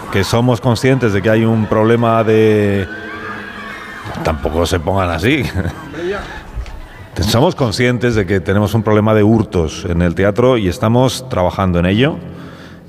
que somos conscientes de que hay un problema de... Tampoco se pongan así. Somos conscientes de que tenemos un problema de hurtos en el teatro y estamos trabajando en ello.